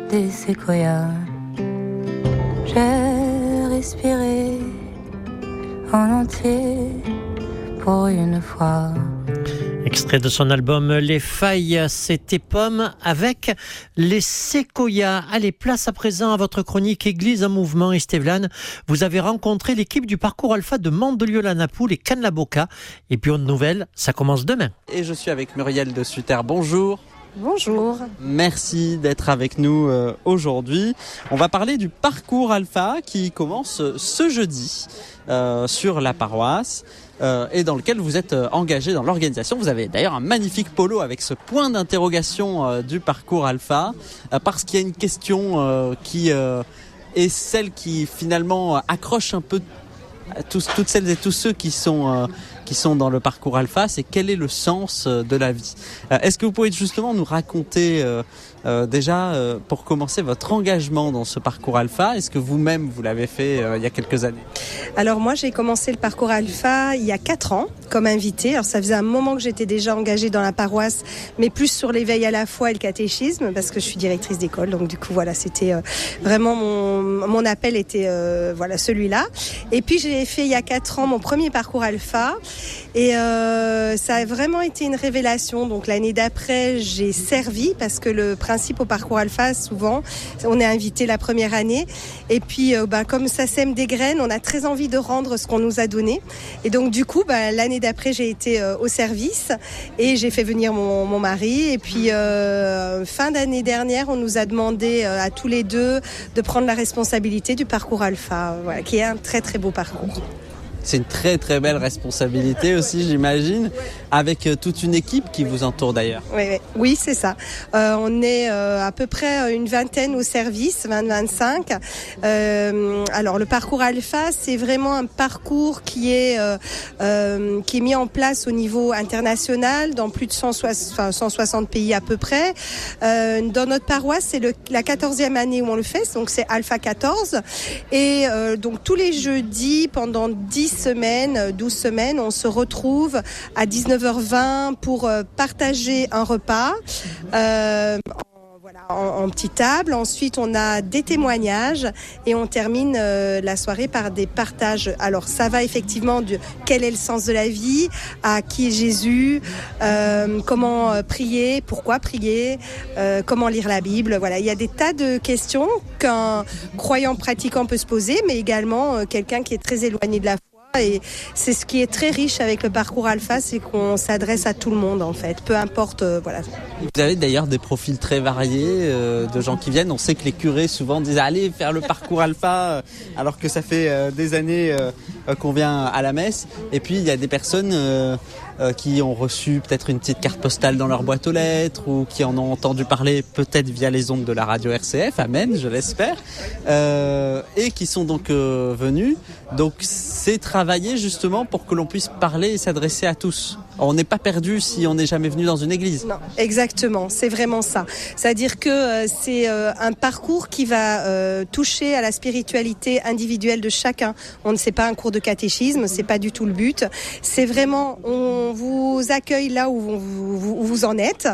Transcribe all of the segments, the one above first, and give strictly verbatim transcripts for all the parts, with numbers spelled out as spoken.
des séquoias. J'ai respiré en entier pour une fois. Extrait de son album Les Failles, c'était Pomme avec les séquoias. Allez, place à présent à votre chronique Église en mouvement. Estévelane, vous avez rencontré l'équipe du parcours Alpha de Mandelieu-la-Napoule et Cannes-la-Boca. Et puis, une nouvelle, ça commence demain. Et je suis avec Muriel de Sutter. Bonjour. Bonjour. Merci d'être avec nous euh, aujourd'hui. On va parler du parcours Alpha qui commence ce jeudi euh, sur la paroisse. Euh, et dans lequel vous êtes euh, engagé dans l'organisation. Vous avez d'ailleurs un magnifique polo avec ce point d'interrogation euh, du parcours Alpha, euh, parce qu'il y a une question euh, qui euh, est celle qui finalement accroche un peu tous, toutes celles et tous ceux qui sont, euh, qui sont dans le parcours Alpha, c'est quel est le sens euh, de la vie. Euh, est-ce que vous pouvez justement nous raconter euh, euh, déjà, euh, pour commencer, votre engagement dans ce parcours Alpha? Est-ce que vous-même, vous l'avez fait euh, il y a quelques années? Alors moi, j'ai commencé le parcours Alpha il y a quatre ans comme invitée. Alors ça faisait un moment que j'étais déjà engagée dans la paroisse, mais plus sur l'éveil à la foi et le catéchisme, parce que je suis directrice d'école. Donc du coup, voilà, c'était euh, vraiment mon, mon appel était euh, voilà celui-là. Et puis j'ai fait il y a quatre ans mon premier parcours Alpha. Et euh, ça a vraiment été une révélation. Donc l'année d'après, j'ai servi, parce que le principe au parcours Alpha, souvent, on est invité la première année. Et puis, euh, bah, comme ça sème des graines, on a très envie de rendre ce qu'on nous a donné. Et donc du coup, bah, l'année d'après, j'ai été euh, au service et j'ai fait venir mon, mon mari. Et puis, euh, fin d'année dernière, on nous a demandé euh, à tous les deux de prendre la responsabilité du parcours Alpha, voilà, qui est un très très beau parcours. C'est une très très belle responsabilité aussi, j'imagine, avec toute une équipe qui vous entoure d'ailleurs. Oui, oui. oui c'est ça. Euh, on est euh, à peu près une vingtaine au service, vingt à vingt-cinq. Euh, alors le parcours Alpha, c'est vraiment un parcours qui est, euh, euh, qui est mis en place au niveau international, dans plus de cent soixante pays à peu près. Euh, dans notre paroisse, c'est le, la quatorzième année où on le fait, donc c'est Alpha quatorze. Et euh, donc tous les jeudis, pendant dix semaines, douze semaines, on se retrouve à dix-neuf heures vingt pour partager un repas euh, en, voilà, en, en petite table. Ensuite, on a des témoignages et on termine euh, la soirée par des partages. Alors, ça va effectivement de quel est le sens de la vie, à qui est Jésus, euh, comment prier, pourquoi prier, euh, comment lire la Bible. Voilà, il y a des tas de questions qu'un croyant pratiquant peut se poser, mais également euh, quelqu'un qui est très éloigné de la foi. Et c'est ce qui est très riche avec le parcours Alpha, c'est qu'on s'adresse à tout le monde en fait, peu importe, euh, voilà. Vous avez d'ailleurs des profils très variés euh, de gens qui viennent. On sait que les curés souvent disent allez faire le parcours Alpha, alors que ça fait euh, des années euh, qu'on vient à la messe. Et puis il y a des personnes euh, euh, qui ont reçu peut-être une petite carte postale dans leur boîte aux lettres ou qui en ont entendu parler peut-être via les ondes de la radio R C F, amen, je l'espère, euh, et qui sont donc euh, venus. Donc c'est travailler justement pour que l'on puisse parler et s'adresser à tous. On n'est pas perdu si on n'est jamais venu dans une église. Non, exactement, c'est vraiment ça. C'est-à-dire que euh, c'est euh, un parcours qui va euh, toucher à la spiritualité individuelle de chacun. On ne sait pas un cours de catéchisme, c'est pas du tout le but. C'est vraiment, on vous accueille là où vous, vous, où vous en êtes.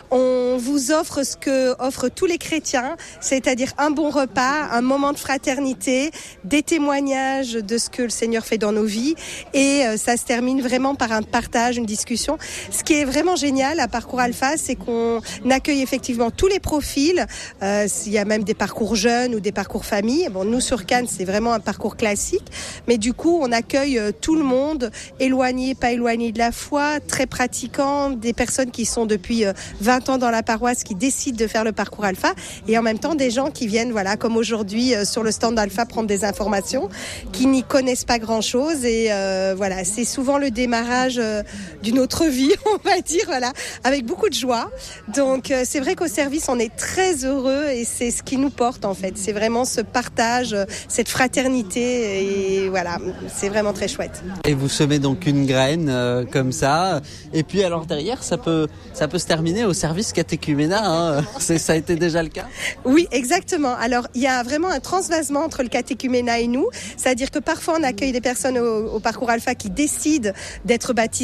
On vous offre ce que offrent tous les chrétiens, c'est-à-dire un bon repas, un moment de fraternité, des témoignages de ce que le Seigneur fait dans nos vies, et euh, ça se termine vraiment par un partage, une discussion. Ce qui est vraiment génial à Parcours Alpha, c'est qu'on accueille effectivement tous les profils. Euh, il y a même des parcours jeunes ou des parcours famille. Bon, nous sur Cannes, c'est vraiment un parcours classique, mais du coup, on accueille euh, tout le monde, éloigné, pas éloigné de la foi, très pratiquants, des personnes qui sont depuis euh, vingt ans dans la paroisse, qui décident de faire le Parcours Alpha, et en même temps des gens qui viennent, voilà, comme aujourd'hui euh, sur le stand d'Alpha, prendre des informations, qui n'y connaissent pas grand-chose, et euh, voilà, c'est souvent le démarrage euh, d'une autre vie, on va dire, voilà, avec beaucoup de joie. Donc euh, c'est vrai qu'au service, on est très heureux, et c'est ce qui nous porte en fait. C'est vraiment ce partage, euh, cette fraternité, et voilà, c'est vraiment très chouette. Et vous semez donc une graine euh, comme ça, et puis alors derrière, ça peut, ça peut se terminer au service catéchuménat, hein. C'est, ça a été déjà le cas? Oui, exactement. Alors il y a vraiment un transvasement entre le catéchuménat et nous, c'est-à-dire que parfois on accueille des personnes au, au Parcours Alpha qui décident d'être baptisées ou de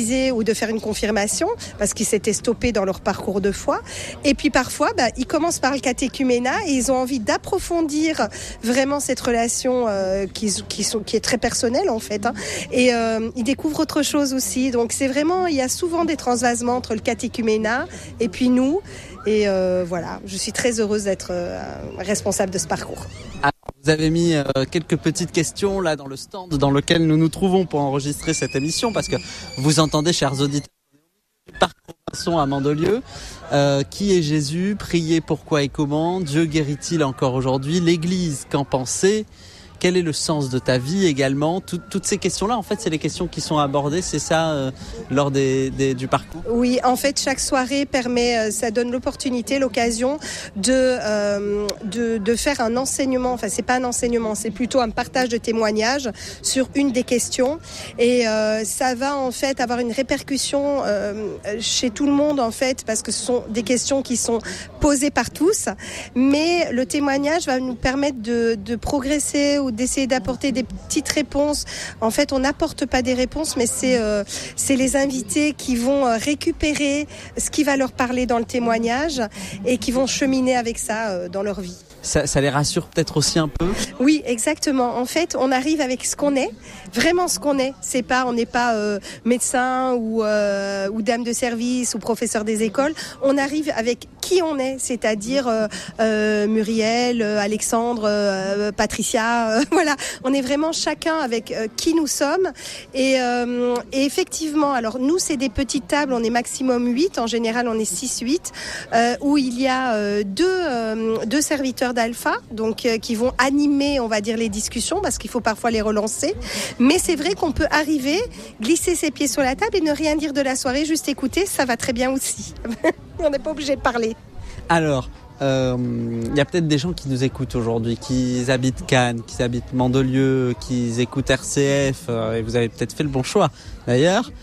de faire une confirmation parce qu'ils s'étaient stoppés dans leur parcours de foi. Et puis parfois, bah, ils commencent par le catéchuménat et ils ont envie d'approfondir vraiment cette relation euh, qui, qui, sont, qui est très personnelle en fait. Hein. Et euh, ils découvrent autre chose aussi. Donc c'est vraiment, il y a souvent des transvasements entre le catéchuménat et puis nous. Et euh, voilà, je suis très heureuse d'être euh, responsable de ce parcours. Alors, vous avez mis euh, quelques petites questions là dans le stand dans lequel nous nous trouvons pour enregistrer cette émission parce que vous entendez, chers auditeurs, du parcours Vincent à Mandelieu. Euh, qui est Jésus? Priez pourquoi et comment? Dieu guérit-il encore aujourd'hui? L'Église, qu'en pensez? Quel est le sens de ta vie également? Tout, toutes ces questions-là, en fait, c'est les questions qui sont abordées, c'est ça, euh, lors des, des, du parcours? Oui, en fait, chaque soirée permet, ça donne l'opportunité, l'occasion de, euh, de, de faire un enseignement. Enfin, c'est pas un enseignement, c'est plutôt un partage de témoignages sur une des questions. Et euh, ça va, en fait, avoir une répercussion euh, chez tout le monde, en fait, parce que ce sont des questions qui sont posées par tous. Mais le témoignage va nous permettre de, de progresser ou d'essayer d'apporter des petites réponses. En fait, on n'apporte pas des réponses, mais c'est, euh, c'est les invités qui vont récupérer ce qui va leur parler dans le témoignage et qui vont cheminer avec ça euh, dans leur vie. Ça, ça les rassure peut-être aussi un peu? Oui, exactement. En fait, on arrive avec ce qu'on est, vraiment ce qu'on est. C'est pas, on n'est pas euh, médecin ou, euh, ou dame de service ou professeur des écoles. On arrive avec qui on est, c'est-à-dire euh, euh, Muriel, euh, Alexandre, euh, Patricia. Euh, voilà, on est vraiment chacun avec euh, qui nous sommes. Et, euh, et effectivement, alors nous, c'est des petites tables. On est maximum huit. En général, on est six huit, euh, où il y a euh, deux, euh, deux serviteurs d'Alpha, donc euh, qui vont animer, on va dire, les discussions, parce qu'il faut parfois les relancer. Mais c'est vrai qu'on peut arriver, glisser ses pieds sur la table et ne rien dire de la soirée, juste écouter, ça va très bien aussi. On n'est pas obligé de parler. Alors, il euh, y a peut-être des gens qui nous écoutent aujourd'hui, qui habitent Cannes, qui habitent Mandelieu, qui écoutent R C F, euh, et vous avez peut-être fait le bon choix d'ailleurs,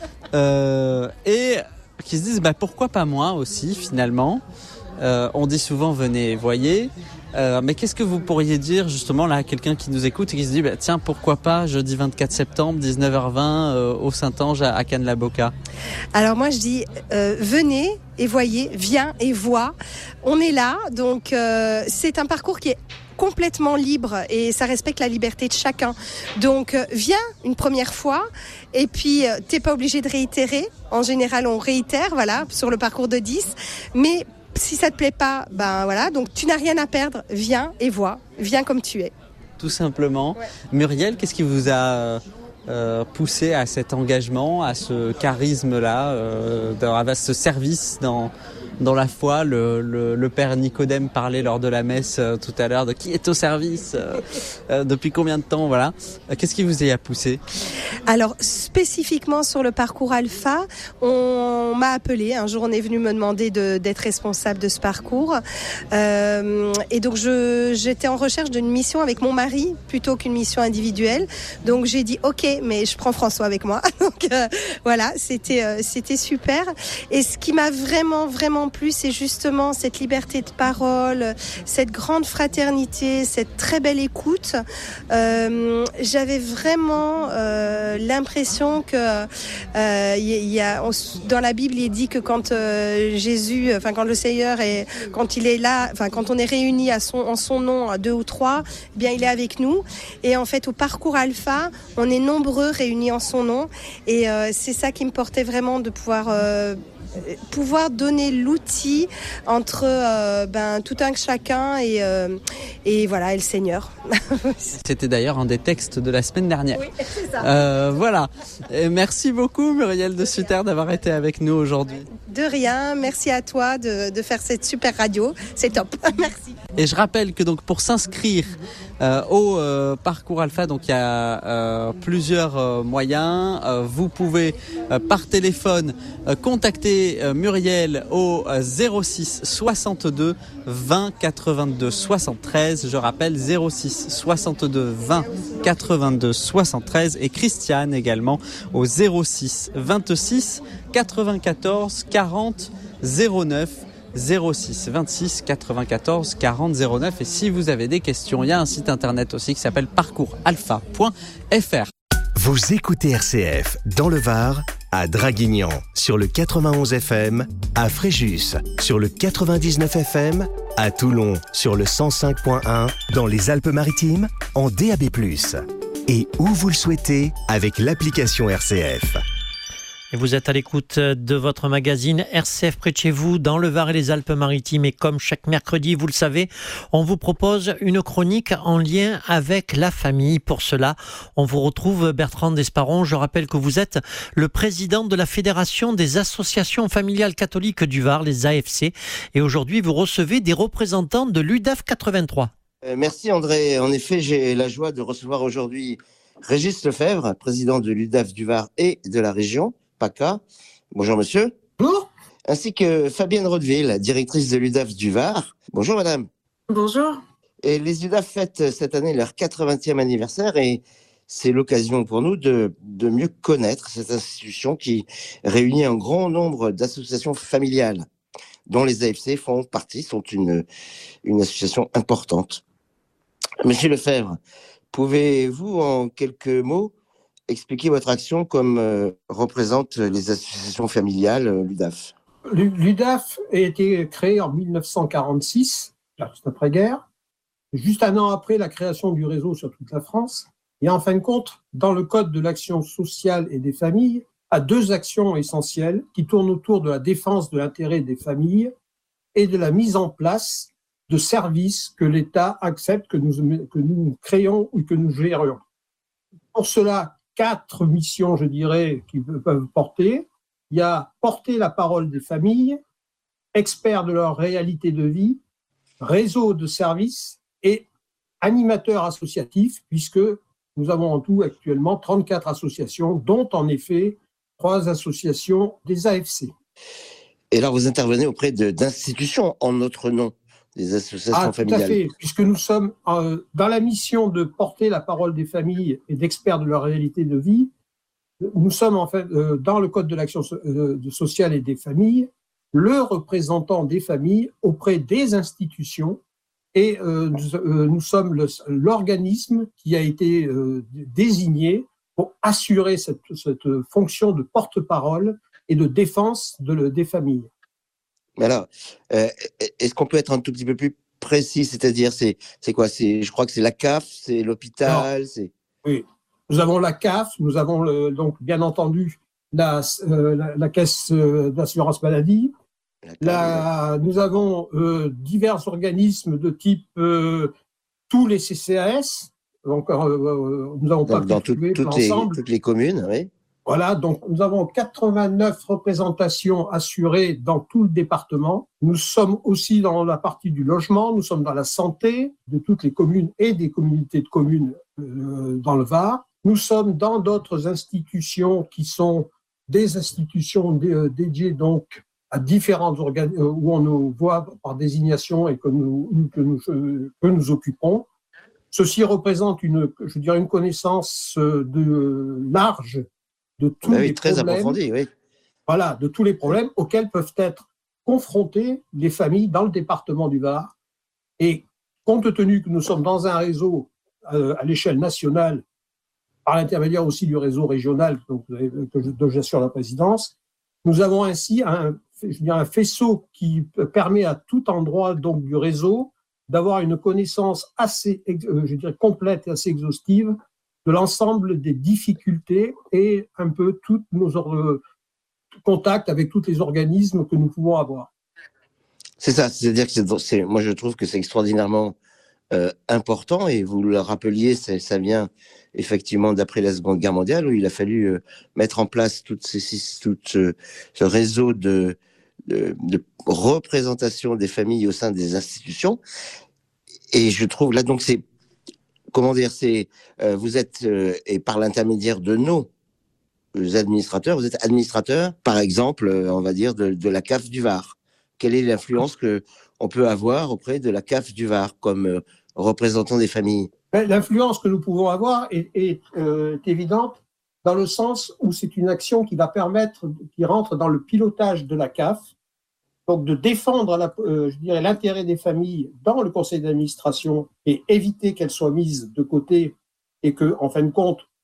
euh, et qui se disent bah, pourquoi pas moi aussi finalement. Euh, on dit souvent venez, voyez. Euh, mais qu'est-ce que vous pourriez dire justement là à quelqu'un qui nous écoute et qui se dit bah, tiens pourquoi pas jeudi vingt-quatre septembre dix-neuf heures vingt euh, au Saint-Ange à, à Cannes-la-Boca? Alors moi je dis euh, venez et voyez, viens et vois. On est là, donc euh, c'est un parcours qui est complètement libre et ça respecte la liberté de chacun. Donc euh, viens une première fois et puis euh, t'es pas obligé de réitérer. En général on réitère, voilà, sur le parcours de dix, mais si ça te plaît pas, ben voilà, donc tu n'as rien à perdre, viens et vois, viens comme tu es. Tout simplement. Ouais. Muriel, qu'est-ce qui vous a euh, poussé à cet engagement, à ce charisme-là, euh, à ce service dans, dans la foi? Le, le, le père Nicodème parlait lors de la messe euh, tout à l'heure de qui est au service, euh, euh, depuis combien de temps, voilà. Qu'est-ce qui vous y a poussé? Alors, spécifiquement sur le parcours Alpha, on m'a appelé. Un jour, on est venu me demander de, d'être responsable de ce parcours. Euh, et donc, je, j'étais en recherche d'une mission avec mon mari plutôt qu'une mission individuelle. Donc, j'ai dit, OK, mais je prends François avec moi. Donc, euh, voilà, c'était, euh, c'était super. Et ce qui m'a vraiment, vraiment plu, c'est justement cette liberté de parole, cette grande fraternité, cette très belle écoute. Euh, j'avais vraiment... Euh, l'impression que euh, y a, on, dans la Bible il est dit que quand euh, Jésus, enfin quand le Seigneur est, quand il est là, enfin quand on est réunis à son, en son nom, à deux ou trois, eh bien il est avec nous. Et en fait au parcours Alpha, on est nombreux réunis en son nom. Et euh, c'est ça qui me portait vraiment de pouvoir euh, pouvoir donner l'outil entre euh, ben, tout un chacun et, euh, et voilà, et le Seigneur. C'était d'ailleurs un des textes de la semaine dernière. Oui, c'est ça. Euh, voilà. Et merci beaucoup Muriel de Sutter d'avoir été avec nous aujourd'hui. De rien, merci à toi de, de faire cette super radio, c'est top, merci. Et je rappelle que donc pour s'inscrire euh, au euh, parcours Alpha, donc il y a euh, plusieurs euh, moyens. Euh, vous pouvez euh, par téléphone euh, contacter euh, Muriel au euh, zéro six soixante-deux vingt quatre-vingt-deux soixante-treize. Je rappelle zéro six soixante-deux vingt quatre-vingt-deux soixante-treize et Christiane également au zéro six vingt-six quatre-vingt-quatorze quarante zéro neuf. zéro six vingt-six quatre-vingt-quatorze quarante zéro neuf. Et si vous avez des questions, il y a un site internet aussi qui s'appelle parcours alpha point f r. Vous écoutez R C F dans le Var, à Draguignan sur le quatre-vingt-onze F M, à Fréjus sur le quatre-vingt-dix-neuf F M, à Toulon sur le cent cinq point un, dans les Alpes-Maritimes en D A B plus, et où vous le souhaitez avec l'application R C F. Et vous êtes à l'écoute de votre magazine R C F près de chez vous, dans le Var et les Alpes-Maritimes. Et comme chaque mercredi, vous le savez, on vous propose une chronique en lien avec la famille. Pour cela, on vous retrouve Bertrand Desparons. Je rappelle que vous êtes le président de la Fédération des associations familiales catholiques du Var, les A F C. Et aujourd'hui, vous recevez des représentants de l'U D A F quatre-vingt-trois. Euh, merci André. En effet, j'ai la joie de recevoir aujourd'hui Régis Lefebvre, président de l'U D A F du Var et de la région PACA. Bonjour monsieur. Bonjour. Ainsi que Fabienne Rodeville, directrice de l'U D A F du Var. Bonjour madame. Bonjour. Et les U D A F fêtent cette année leur quatre-vingtième anniversaire et c'est l'occasion pour nous de, de mieux connaître cette institution qui réunit un grand nombre d'associations familiales dont les A F C font partie, sont une, une association importante. Monsieur Lefebvre, pouvez-vous en quelques mots expliquer votre action comme euh, représente les associations familiales euh, l'U D A F? L'U D A F a été créé en mille neuf cent quarante-six, juste après-guerre, juste un an après la création du réseau sur toute la France. Et en fin de compte, dans le Code de l'action sociale et des familles, a deux actions essentielles qui tournent autour de la défense de l'intérêt des familles et de la mise en place de services que l'État accepte que nous, que nous créons ou que nous gérions. Pour cela, quatre missions, je dirais, qui peuvent porter. Il y a porter la parole des familles, experts de leur réalité de vie, réseau de services et animateurs associatifs, puisque nous avons en tout actuellement trente-quatre associations, dont en effet trois associations des A F C. Et alors vous intervenez auprès de, d'institutions en notre nom, des associations ah, familiales. Tout à fait, puisque nous sommes euh, dans la mission de porter la parole des familles et d'experts de leur réalité de vie. Nous sommes en fait, euh, dans le Code de l'action so- euh, sociale et des familles, le représentant des familles auprès des institutions et euh, nous, euh, nous sommes le, l'organisme qui a été euh, désigné pour assurer cette, cette fonction de porte-parole et de défense de, des familles. Mais alors, euh, est-ce qu'on peut être un tout petit peu plus précis? C'est-à-dire, c'est, c'est quoi? C'est, je crois que c'est la C A F, c'est l'hôpital, non. c'est... Oui, nous avons la C A F, nous avons le, donc bien entendu la, euh, la, la caisse d'assurance maladie. La, nous avons euh, divers organismes de type euh, tous les C C A S. Donc, euh, nous n'avons pas dans tout, toutes, les, toutes les communes, oui. Voilà, donc nous avons quatre-vingt-neuf représentations assurées dans tout le département. Nous sommes aussi dans la partie du logement, nous sommes dans la santé de toutes les communes et des communautés de communes euh, dans le Var. Nous sommes dans d'autres institutions qui sont des institutions dé- dédiées donc à différents organes euh, où on nous voit par désignation et que nous, que nous, euh, que nous occupons. Ceci représente une, je dirais, une connaissance de large de tous bah oui, les très problèmes, approfondi, oui. voilà, de tous les problèmes auxquels peuvent être confrontées les familles dans le département du Var. Et compte tenu que nous sommes dans un réseau euh, à l'échelle nationale, par l'intermédiaire aussi du réseau régional donc, que je, dont j'assure la présidence, nous avons ainsi un, je dirais, un faisceau qui permet à tout endroit donc, du réseau d'avoir une connaissance assez, euh, je dirais, complète et assez exhaustive de l'ensemble des difficultés et un peu tous nos or- contacts avec tous les organismes que nous pouvons avoir. C'est ça, c'est-à-dire que c'est, c'est, moi je trouve que c'est extraordinairement euh, important et vous le rappeliez, c'est, ça vient effectivement d'après la Seconde Guerre mondiale où il a fallu euh, mettre en place tout, ces, tout ce, ce réseau de, de, de représentation des familles au sein des institutions. Et je trouve là donc c'est comment dire, c'est euh, vous êtes euh, et par l'intermédiaire de nos administrateurs, vous êtes administrateur, par exemple, euh, on va dire de, de la C A F du Var. Quelle est l'influence que on peut avoir auprès de la C A F du Var comme euh, représentant des familles? L'influence que nous pouvons avoir est, est, euh, est évidente dans le sens où c'est une action qui va permettre, qui rentre dans le pilotage de la C A F, donc de défendre la, euh, je dirais, l'intérêt des familles dans le conseil d'administration et éviter qu'elles soient mises de côté et que, en fin de compte,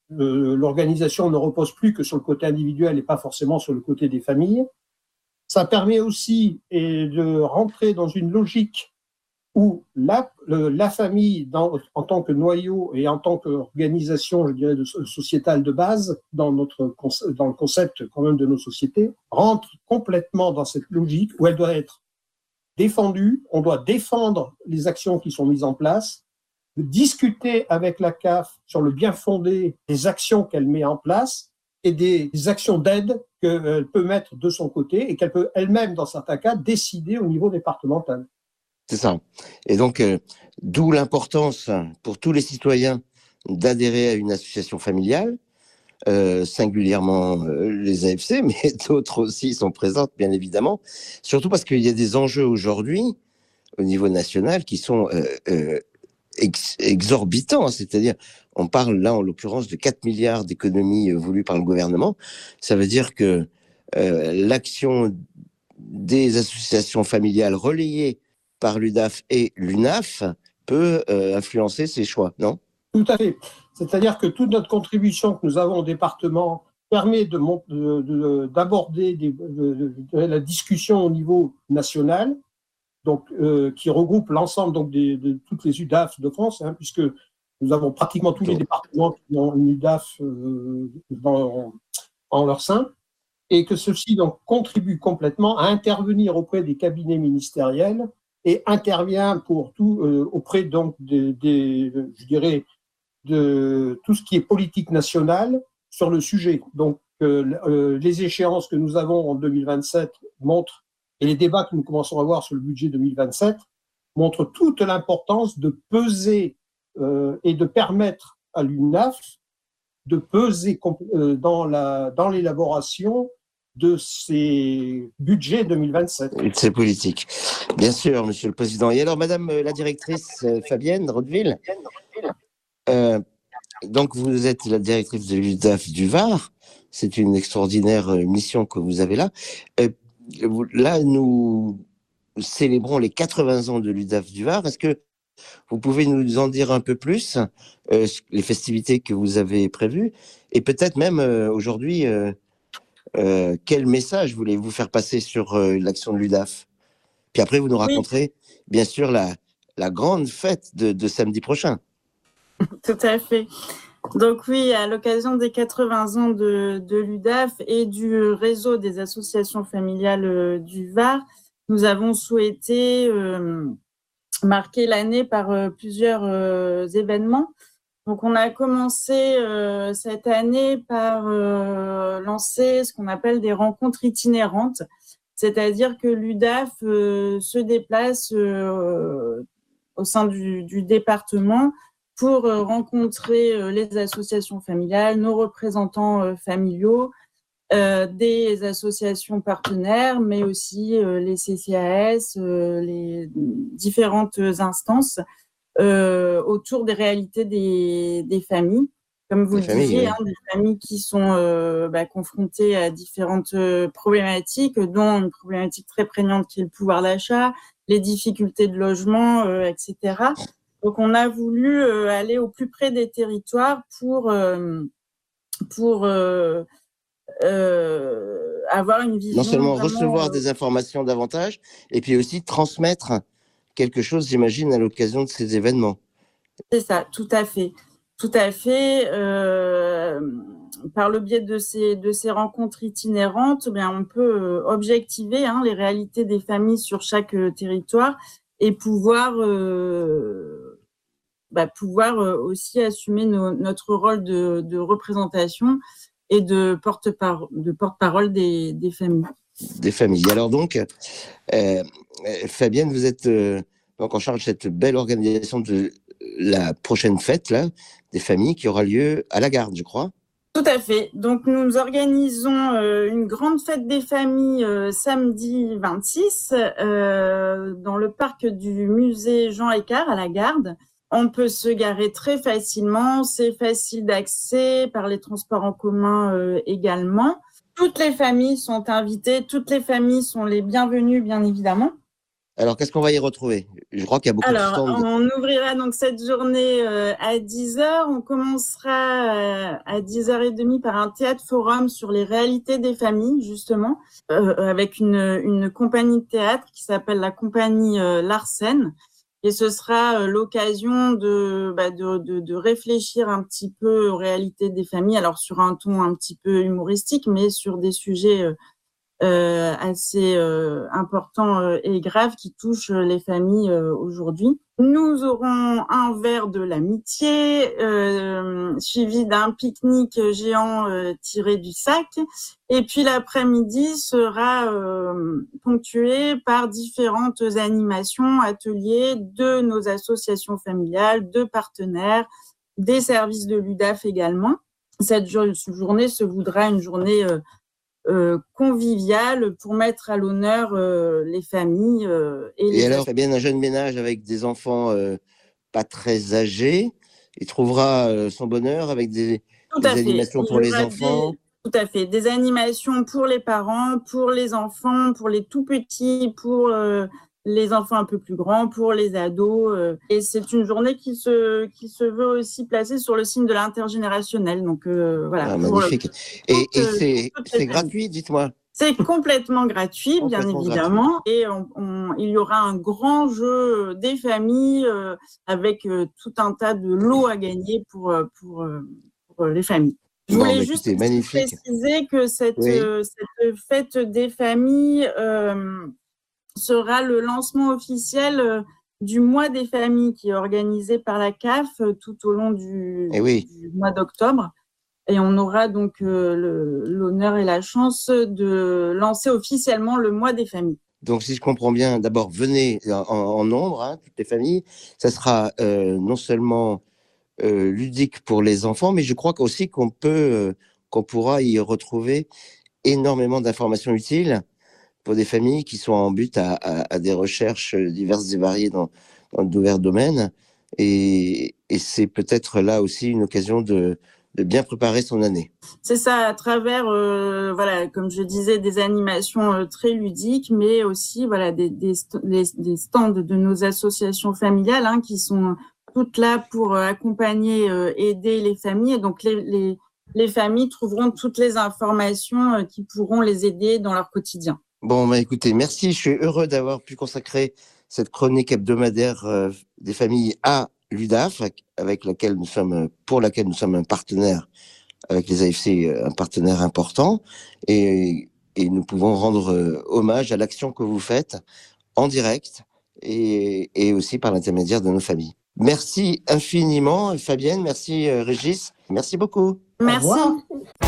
euh, l'organisation ne repose plus que sur le côté individuel et pas forcément sur le côté des familles. Ça permet aussi et de rentrer dans une logique où la, le, la famille, dans, en tant que noyau et en tant qu'organisation, je dirais, de, sociétale de base, dans, notre, dans le concept quand même de nos sociétés, rentre complètement dans cette logique où elle doit être défendue, on doit défendre les actions qui sont mises en place, discuter avec la C A F sur le bien fondé des actions qu'elle met en place et des actions d'aide qu'elle peut mettre de son côté et qu'elle peut elle-même, dans certains cas, décider au niveau départemental. C'est ça. Et donc, euh, d'où l'importance pour tous les citoyens d'adhérer à une association familiale, euh, singulièrement euh, les A F C, mais d'autres aussi sont présentes, bien évidemment, surtout parce qu'il y a des enjeux aujourd'hui, au niveau national, qui sont euh, euh, ex- exorbitants, c'est-à-dire, on parle là, en l'occurrence, de quatre milliards d'économies euh, voulues par le gouvernement. Ça veut dire que euh, l'action des associations familiales relayées par l'U D A F et l'U N A F peut euh, influencer ces choix, non ? Tout à fait. C'est-à-dire que toute notre contribution que nous avons au département permet de, de, de, d'aborder des, de, de, de la discussion au niveau national, donc, euh, qui regroupe l'ensemble donc, des, de toutes les U D A F de France, hein, puisque nous avons pratiquement tous les départements qui ont une U D A F euh, dans, en leur sein, et que ceci donc, contribue complètement à intervenir auprès des cabinets ministériels et intervient pour tout euh, auprès donc des, des, je dirais, de tout ce qui est politique nationale sur le sujet. Donc, euh, euh, les échéances que nous avons en deux mille vingt-sept montrent, et les débats que nous commençons à avoir sur le budget deux mille vingt-sept montrent toute l'importance de peser euh, et de permettre à l'U N A F de peser euh, dans, la, dans l'élaboration de ces budgets deux mille vingt-sept. C'est politique. Bien sûr, Monsieur le Président. Et alors, Madame la directrice euh, Fabienne Rotteville, euh, donc vous êtes la directrice de l'U D A F du Var. C'est une extraordinaire mission que vous avez là. Euh, là, nous célébrons les quatre-vingts ans de l'U D A F du Var. Est-ce que vous pouvez nous en dire un peu plus, euh, les festivités que vous avez prévues, et peut-être même euh, aujourd'hui, euh, euh, quel message voulez-vous faire passer sur euh, l'action de l'U D A F ? Puis après, vous nous raconterez, oui, bien sûr, la, la grande fête de, de samedi prochain. Tout à fait. Donc oui, à l'occasion des quatre-vingts ans de, de l'U D A F et du réseau des associations familiales euh, du Var, nous avons souhaité euh, marquer l'année par euh, plusieurs euh, événements. Donc on a commencé euh, cette année par euh, lancer ce qu'on appelle des rencontres itinérantes, c'est-à-dire que l'U D A F euh, se déplace euh, au sein du, du département pour euh, rencontrer euh, les associations familiales, nos représentants euh, familiaux, euh, des associations partenaires, mais aussi euh, les C C A S, euh, les différentes instances euh, autour des réalités des, des familles. Comme vous les le disiez, oui. hein, des familles qui sont euh, bah, confrontées à différentes euh, problématiques, dont une problématique très prégnante qui est le pouvoir d'achat, les difficultés de logement, euh, et cetera. Donc, on a voulu euh, aller au plus près des territoires pour, euh, pour euh, euh, avoir une vision. Non seulement vraiment, recevoir euh... des informations davantage, et puis aussi transmettre quelque chose, j'imagine, à l'occasion de ces événements. C'est ça, tout à fait. Tout à fait. Euh, par le biais de ces, de ces rencontres itinérantes, bien, on peut euh, objectiver hein, les réalités des familles sur chaque euh, territoire et pouvoir, euh, bah, pouvoir euh, aussi assumer no, notre rôle de, de représentation et de porte-parole, de porte-parole des, des familles. Des familles. Alors donc, euh, Fabienne, vous êtes euh, donc en charge de cette belle organisation de la prochaine fête là, des familles qui aura lieu à la Garde, je crois. Tout à fait. Donc, nous organisons euh, une grande fête des familles euh, samedi vingt-six euh, dans le parc du musée Jean Écart à la Garde. On peut se garer très facilement. C'est facile d'accès par les transports en commun euh, également. Toutes les familles sont invitées. Toutes les familles sont les bienvenues, bien évidemment. Alors, qu'est-ce qu'on va y retrouver? Je crois qu'il y a beaucoup Alors, de stands. on ouvrira donc cette journée euh, à dix heures. On commencera euh, à dix heures trente par un théâtre forum sur les réalités des familles, justement, euh, avec une, une compagnie de théâtre qui s'appelle la compagnie euh, Larsen. Et ce sera euh, l'occasion de, bah, de, de, de réfléchir un petit peu aux réalités des familles, alors sur un ton un petit peu humoristique, mais sur des sujets euh, euh, assez euh, importants euh, et graves qui touchent les familles euh, aujourd'hui. Nous aurons un verre de l'amitié, euh, suivi d'un pique-nique géant euh, tiré du sac. Et puis l'après-midi sera euh, ponctué par différentes animations, ateliers de nos associations familiales, de partenaires, des services de l'U D A F également. Cette journée se voudra une journée euh, euh, conviviale pour mettre à l'honneur euh, les familles. Euh, et, Et les alors, Fabienne, un jeune ménage avec des enfants euh, pas très âgés, il trouvera euh, son bonheur avec des, des animations pour les enfants. Des... Tout à fait. Des animations pour les parents, pour les enfants, pour les tout petits, pour euh, les enfants un peu plus grands, pour les ados. Euh, et c'est une journée qui se, qui se veut aussi placer sur le signe de l'intergénérationnel. Donc, euh, voilà. Ah, magnifique. Le... Et, tout, et c'est, c'est gratuit, dites-moi. C'est complètement gratuit, bien évidemment. Gratuit. Et on, on, il y aura un grand jeu des familles euh, avec euh, tout un tas de lots à gagner pour, pour, pour les familles. Je voulais bon, juste préciser que cette, oui. euh, cette fête des familles euh, sera le lancement officiel euh, du mois des familles qui est organisé par la C A F euh, tout au long du, et oui. du mois d'octobre. Et on aura donc euh, le, l'honneur et la chance de lancer officiellement le mois des familles. Donc, si je comprends bien, d'abord, venez en, en nombre, hein, toutes les familles. Ça sera euh, non seulement Euh, ludique pour les enfants, mais je crois aussi qu'on peut, euh, qu'on pourra y retrouver énormément d'informations utiles pour des familles qui sont en but à, à, à des recherches diverses et variées dans, dans divers domaines. Et, et c'est peut-être là aussi une occasion de, de bien préparer son année. C'est ça, à travers, euh, voilà, comme je disais, des animations euh, très ludiques, mais aussi voilà des, des, des stands de nos associations familiales hein, qui sont toutes là pour accompagner, euh, aider les familles. Donc, les, les, les familles trouveront toutes les informations euh, qui pourront les aider dans leur quotidien. Bon, bah, écoutez, merci. Je suis heureux d'avoir pu consacrer cette chronique hebdomadaire euh, des familles à l'U D A F, avec laquelle nous sommes, pour laquelle nous sommes un partenaire, avec les A F C, un partenaire important. Et, et nous pouvons rendre euh, hommage à l'action que vous faites en direct et, et aussi par l'intermédiaire de nos familles. Merci infiniment, Fabienne. Merci, Régis. Merci beaucoup. Merci.